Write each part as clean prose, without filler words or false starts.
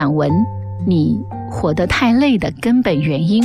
反闻你活得太累的根本原因。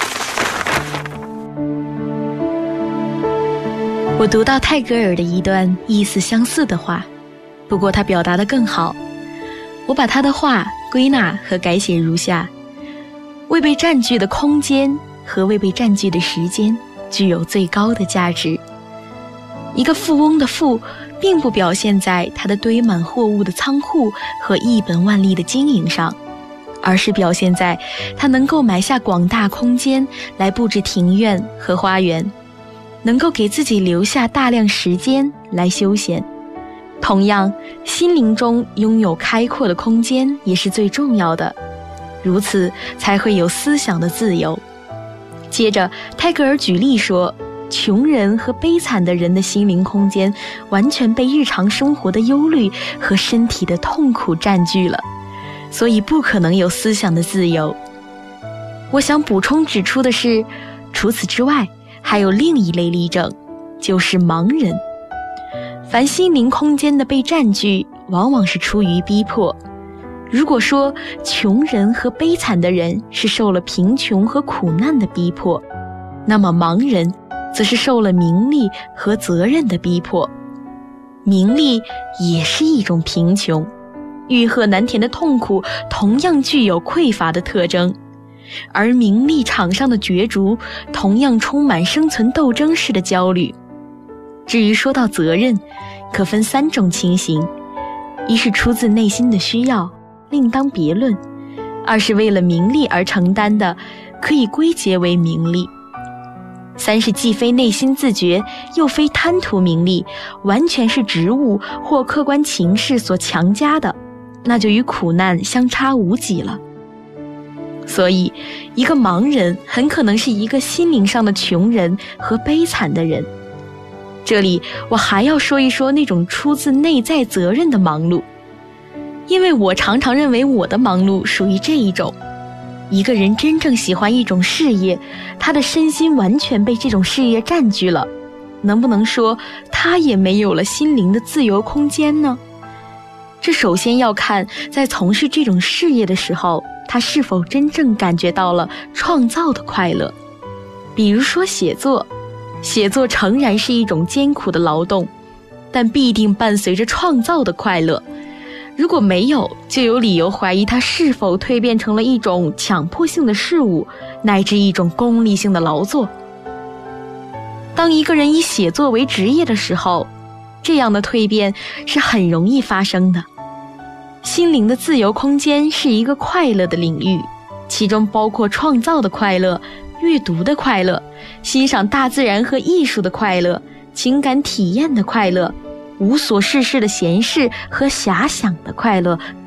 我读到泰戈尔的一段意思相似的话，不过他表达得更好。我把他的话归纳和改写如下：未被占据的空间和未被占据的时间具有最高的价值。一个富翁的富并不表现在他的堆满货物的仓库和一本万利的经营上，而是表现在他能够买下广大空间来布置庭院和花园，能够给自己留下大量时间来休闲。同样，心灵中拥有开阔的空间也是最重要的，如此才会有思想的自由。接着，泰戈尔举例说，穷人和悲惨的人的心灵空间完全被日常生活的忧虑和身体的痛苦占据了，所以不可能有思想的自由。我想补充指出的是，除此之外，还有另一类例证，就是盲人。凡心灵空间的被占据，往往是出于逼迫。如果说穷人和悲惨的人是受了贫穷和苦难的逼迫，那么盲人则是受了名利和责任的逼迫。名利也是一种贫穷，欲壑难填的痛苦同样具有匮乏的特征，而名利场上的角逐同样充满生存斗争式的焦虑。至于说到责任，可分3种情形：一是出自内心的需要，另当别论；二是为了名利而承担的，可以归结为名利；三是既非内心自觉，又非贪图名利，完全是职务或客观情势所强加的，那就与苦难相差无几了。所以，一个盲人很可能是一个心灵上的穷人和悲惨的人。这里我还要说一说那种出自内在责任的忙碌，因为我常常认为我的忙碌属于这一种。一个人真正喜欢一种事业，他的身心完全被这种事业占据了，能不能说他也没有了心灵的自由空间呢？这首先要看在从事这种事业的时候，他是否真正感觉到了创造的快乐。比如说写作诚然是一种艰苦的劳动，但必定伴随着创造的快乐。如果没有，就有理由怀疑它是否蜕变成了一种强迫性的事物，乃至一种功利性的劳作。当一个人以写作为职业的时候，这样的蜕变是很容易发生的。心灵的自由空间是一个快乐的领域，其中包括创造的快乐、阅读的快乐、欣赏大自然和艺术的快乐、情感体验的快乐、无所事事的闲适和遐想的快乐